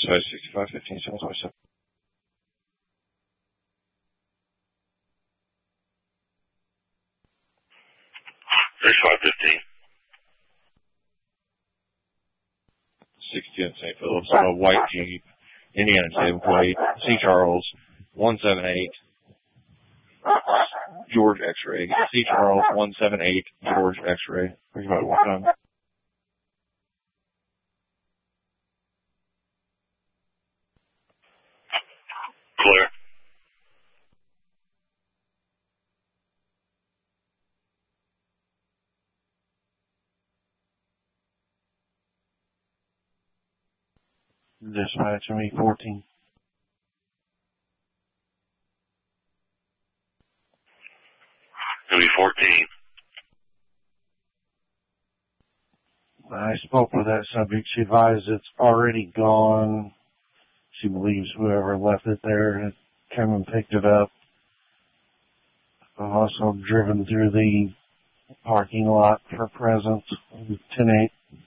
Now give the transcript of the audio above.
Size 6515 Southwest. 6515. 60 in St. Phillips, white Jeep, Indiana table plate, C. Charles, 178, George X-ray, C. Charles, 178, George X-ray. Think about it one time. Clear. Dispatch me 14. It'll be 14. I spoke with that subject. She advised it's already gone. She believes whoever left it there had come and picked it up. I've also driven through the parking lot for presents. 10-8.